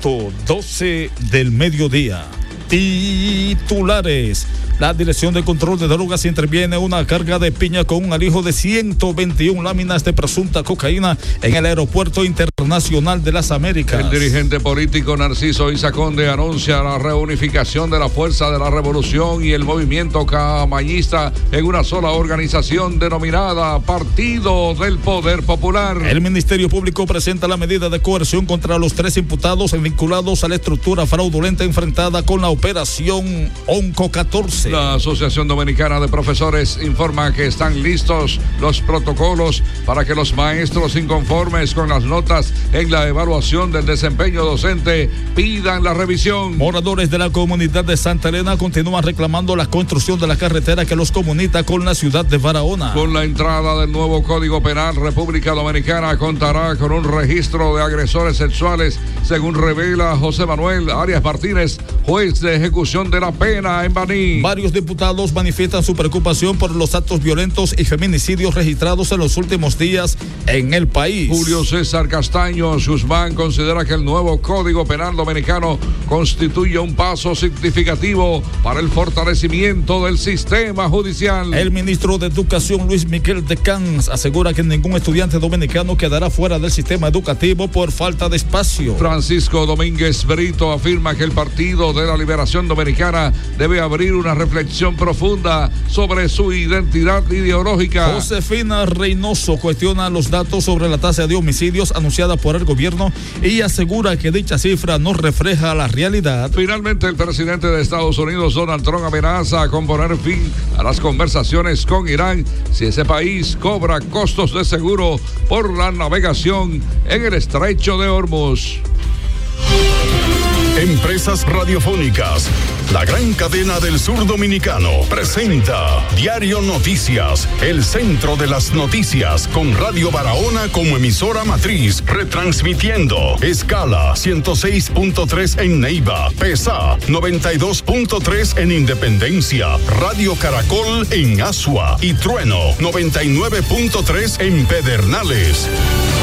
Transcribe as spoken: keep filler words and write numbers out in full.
punto, doce del mediodía. Titulares. La Dirección de Control de Drogas interviene una carga de piña con un alijo de ciento veintiuna láminas de presunta cocaína en el Aeropuerto Internacional de las Américas. El dirigente político Narciso Isa Conde anuncia la reunificación de la Fuerza de la Revolución y el Movimiento Camañista en una sola organización denominada Partido del Poder Popular. El Ministerio Público presenta la medida de coerción contra los tres imputados vinculados a la estructura fraudulenta enfrentada con la Operación Onco catorce. La Asociación Dominicana de Profesores informa que están listos los protocolos para que los maestros inconformes con las notas en la evaluación del desempeño docente pidan la revisión. Moradores de la comunidad de Santa Elena continúan reclamando la construcción de la carretera que los comunica con la ciudad de Barahona. Con la entrada del nuevo Código Penal, República Dominicana contará con un registro de agresores sexuales, según revela José Manuel Arias Martínez, juez de ejecución de la pena en Baní. Varios diputados manifiestan su preocupación por los actos violentos y feminicidios registrados en los últimos días en el país. Julio César Castaño Guzmán considera que el nuevo Código Penal Dominicano constituye un paso significativo para el fortalecimiento del sistema judicial. El ministro de Educación, Luis Miguel de Cans, asegura que ningún estudiante dominicano quedará fuera del sistema educativo por falta de espacio. Francisco Domínguez Brito afirma que el Partido de la Liberación Dominicana debe abrir una reflexión profunda sobre su identidad ideológica. Josefina Reynoso cuestiona los datos sobre la tasa de homicidios anunciada por el gobierno y asegura que dicha cifra no refleja la realidad. Finalmente, el presidente de Estados Unidos, Donald Trump, amenaza con poner fin a las conversaciones con Irán si ese país cobra costos de seguro por la navegación en el estrecho de Hormuz. Empresas Radiofónicas, la gran cadena del sur dominicano, presenta Diario Noticias, el centro de las noticias, con Radio Barahona como emisora matriz, retransmitiendo escala ciento seis punto tres en Neiva, Pesa noventa y dos punto tres en Independencia, Radio Caracol en Asua y Trueno noventa y nueve punto tres en Pedernales.